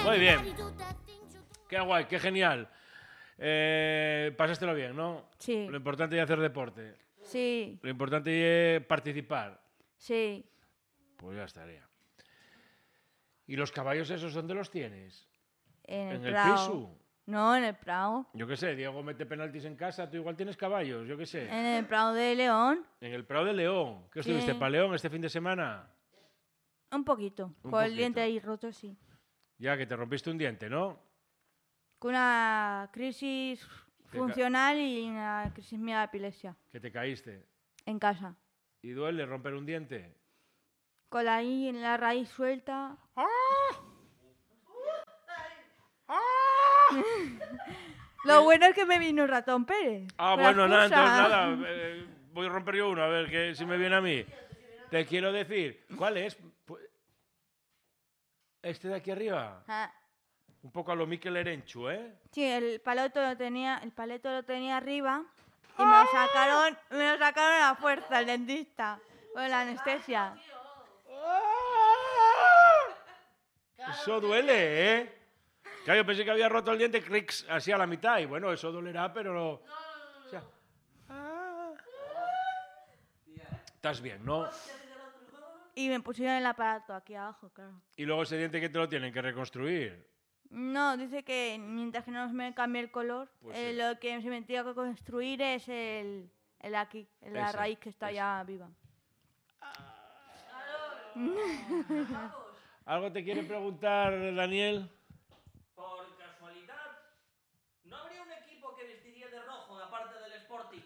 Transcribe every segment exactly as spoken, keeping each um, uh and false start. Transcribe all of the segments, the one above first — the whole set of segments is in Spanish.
Muy bien. Qué guay, qué genial. Eh, pasástelo bien, ¿no? Sí. Lo importante es hacer deporte. Sí. Lo importante es participar. Sí. Pues ya estaría. ¿Y los caballos esos dónde los tienes? En el, ¿En el Prado. piso? No, en el Prado. Yo qué sé, Diego mete penaltis en casa, tú igual tienes caballos, yo qué sé. En el Prado de León. En el Prado de León. ¿Qué estuviste Sí. para León este fin de semana? Un poquito. Un Con el poquito. diente ahí roto, sí. Ya que te rompiste un diente, ¿no? Con una crisis Te funcional y una crisis mía de epilepsia. Que te caíste. En casa. ¿Y duele romper un diente? Con la, I- la raíz suelta. Lo bueno es que me vino Ratón Pérez. Ah, con bueno, la nada, entonces excusa. nada. eh, voy a romper yo uno, a ver que, si me viene a mí. Te quiero decir, ¿cuál es? Pu- ¿Este de aquí arriba? Ah, Un poco a lo Mikel Erenchu, ¿eh? sí, el paleto lo tenía, el paleto lo tenía arriba y me lo sacaron, me lo sacaron a la fuerza el dentista con la anestesia. Eso duele, ¿eh? Claro, yo pensé que había roto el diente cricks, así a la mitad. Y bueno, eso dolerá, pero no. O sea, ah. Estás bien, ¿no? Y me pusieron el aparato aquí abajo, claro. Y luego ese diente que te lo tienen que reconstruir. No, dice que mientras que no me cambie el color, Pues eh, sí. lo que se me tiene que construir es el, el aquí, el la Ese, raíz que está ese. ya viva. ¿Algo te quiere preguntar, Daniel? Por casualidad, ¿no habría un equipo que vestiría de rojo aparte del Sporting?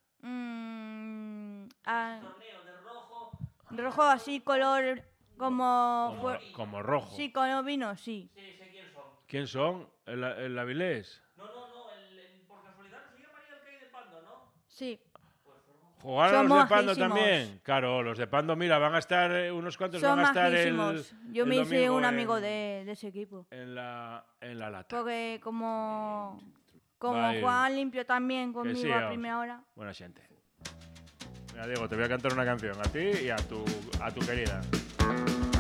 Mm, ah, Un torneo de rojo. rojo así, color como... Como, fue- como rojo. Sí, como vino, sí. Sí, sé quién son. ¿Quién son? ¿El, el Avilés? No, no, no, el, el- por casualidad no sería María del Cay de Pando, ¿no? Sí. Pues rojo. ¿Jugaron Son los de Pando majísimos. también? Claro, los de Pando, mira, van a estar eh, unos cuantos, Son van a estar el, majísimos. Yo el me hice domingo un amigo en, de, de ese equipo. en la, en la lata. Porque como, como Va a ir. Juan limpio también conmigo sí, a vamos. primera hora. Buena gente. Mira, Diego, te voy a cantar una canción a ti y a tu, a tu querida.